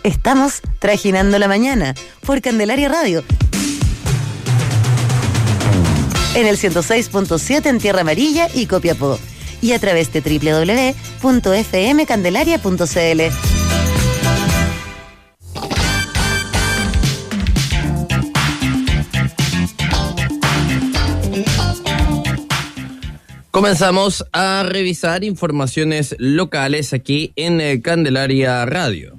Estamos trajinando la mañana por Candelaria Radio. En el 106.7 en Tierra Amarilla y Copiapó. Y a través de www.fmcandelaria.cl. Comenzamos a revisar informaciones locales aquí en Candelaria Radio.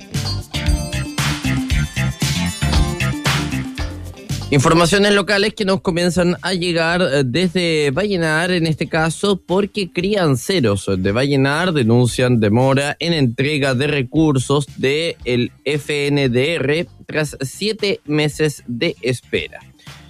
Informaciones locales que nos comienzan a llegar desde Vallenar, en este caso, porque crianceros de Vallenar denuncian demora en entrega de recursos del FNDR tras 7 meses de espera.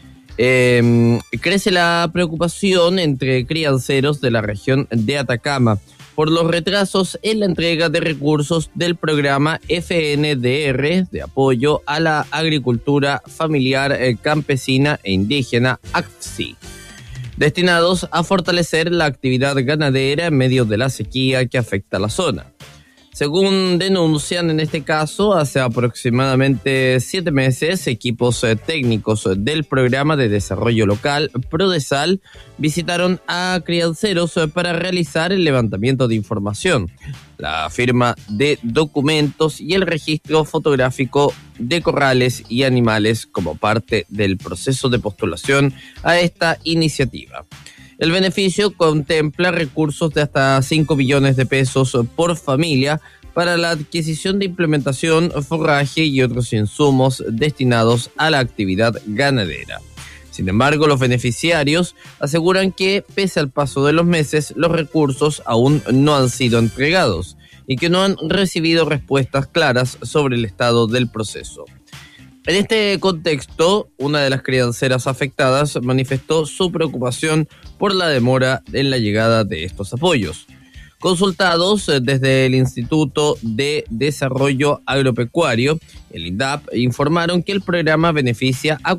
Crece la preocupación entre crianceros de la región de Atacama por los retrasos en la entrega de recursos del programa FNDR de apoyo a la agricultura familiar campesina e indígena ACFSI, destinados a fortalecer la actividad ganadera en medio de la sequía que afecta a la zona. Según denuncian en este caso, hace aproximadamente 7 meses, equipos técnicos del Programa de Desarrollo Local, PRODESAL, visitaron a crianceros para realizar el levantamiento de información, la firma de documentos y el registro fotográfico de corrales y animales como parte del proceso de postulación a esta iniciativa. El beneficio contempla recursos de hasta 5 millones de pesos por familia para la adquisición de implementación, forraje y otros insumos destinados a la actividad ganadera. Sin embargo, los beneficiarios aseguran que, pese al paso de los meses, los recursos aún no han sido entregados y que no han recibido respuestas claras sobre el estado del proceso. En este contexto, una de las crianceras afectadas manifestó su preocupación por la demora en la llegada de estos apoyos. Consultados desde el Instituto de Desarrollo Agropecuario, el INDAP, informaron que el programa beneficia a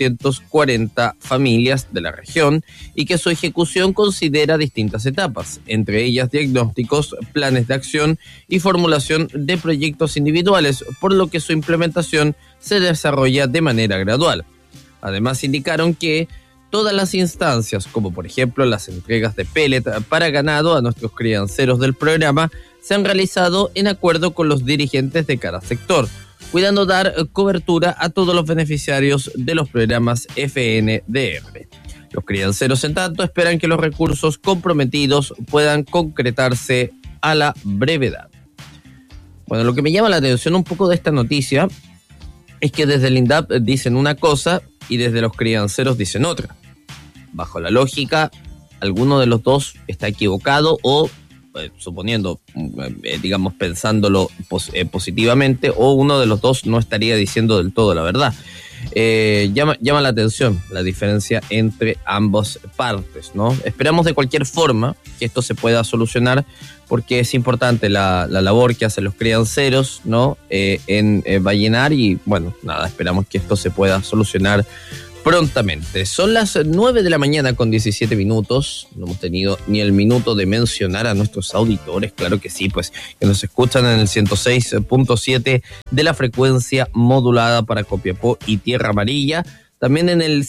440 familias de la región y que su ejecución considera distintas etapas, entre ellas diagnósticos, planes de acción y formulación de proyectos individuales, por lo que su implementación se desarrolla de manera gradual. Además, indicaron que todas las instancias, como por ejemplo las entregas de pellet para ganado a nuestros crianceros del programa, se han realizado en acuerdo con los dirigentes de cada sector, cuidando dar cobertura a todos los beneficiarios de los programas FNDR. Los crianceros, en tanto, esperan que los recursos comprometidos puedan concretarse a la brevedad. Bueno, lo que me llama la atención un poco de esta noticia es que desde el INDAP dicen una cosa y desde los crianceros dicen otra. Bajo la lógica, alguno de los dos está equivocado o, suponiendo, digamos, pensándolo positivamente, o uno de los dos no estaría diciendo del todo la verdad. Llama la atención la diferencia entre ambas partes, ¿no? Esperamos de cualquier forma que esto se pueda solucionar, porque es importante la labor que hacen los crianceros, ¿no? En Vallenar, y bueno, nada, esperamos que esto se pueda solucionar prontamente. Son las 9 de la mañana con 17 minutos. No hemos tenido ni el minuto de mencionar a nuestros auditores, claro que sí, pues que nos escuchan en el 106.7 de la frecuencia modulada para Copiapó y Tierra Amarilla. También en el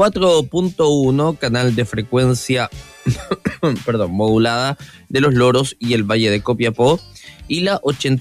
104.1 canal de frecuencia modulada de Los Loros y el Valle de Copiapó. Y la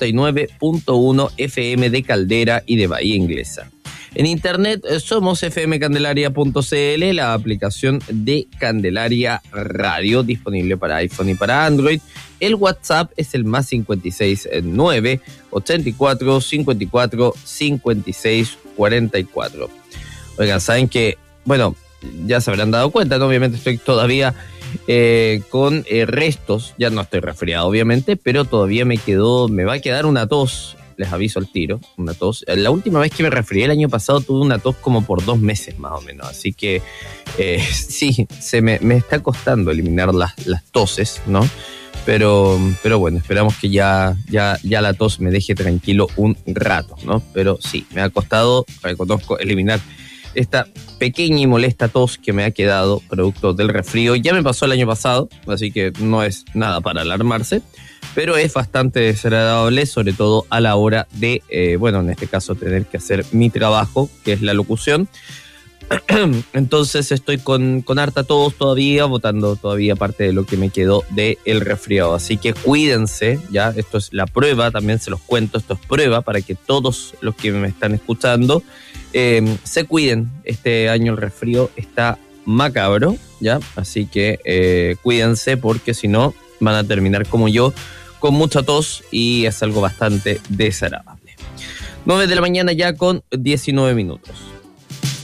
89.1 FM de Caldera y de Bahía Inglesa. En internet somos fmcandelaria.cl, la aplicación de Candelaria Radio, disponible para iPhone y para Android. El WhatsApp es el más 569 84 54 56 44. Oigan, saben que, bueno, ya se habrán dado cuenta, ¿no? Obviamente estoy todavía con restos, ya no estoy resfriado obviamente, pero todavía me va a quedar una tos. Les aviso al tiro, una tos. La última vez que me resfrié el año pasado tuve una tos como por 2 meses más o menos, así que sí, me está costando eliminar las toses, ¿no? Pero bueno, esperamos que ya la tos me deje tranquilo un rato, ¿no? Pero sí, me ha costado, reconozco, eliminar esta pequeña y molesta tos que me ha quedado producto del resfrío. Ya me pasó el año pasado, así que no es nada para alarmarse, pero es bastante desagradable, sobre todo a la hora de, en este caso, tener que hacer mi trabajo, que es la locución. Entonces estoy con harta tos todavía, botando todavía parte de lo que me quedó del resfriado. Así que cuídense, ya, esto es la prueba, también se los cuento, esto es prueba para que todos los que me están escuchando se cuiden. Este año el resfrío está macabro, ya, así que cuídense porque si no van a terminar como yo, con mucha tos y es algo bastante desagradable. 9 de la mañana ya con 19 minutos.